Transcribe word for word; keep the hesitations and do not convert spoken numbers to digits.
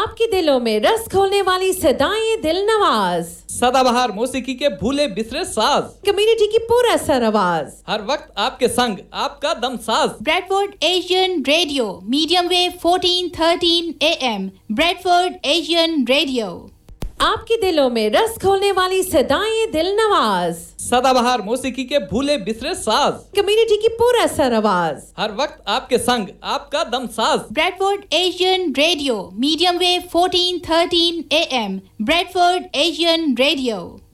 आपके दिलों में रस घोलने वाली सदाएं दिल नवाज, सदाबहार मौसीकी के भूले बिसरे साज, कम्युनिटी की पूरा सर आवाज, हर वक्त आपके संग आपका दम साज। Bradford Asian Radio, medium wave fourteen thirteen A M. Bradford Asian Radio. आपके दिलों में रस घोलने वाली सदाएं दिल नवाज, सदाबहार मौसीकी के भूले बिसरे साज, कम्युनिटी की पूरा सर आवाज, हर वक्त आपके संग आपका दम साज। Bradford Asian Radio, medium wave fourteen thirteen A M. Bradford Asian Radio.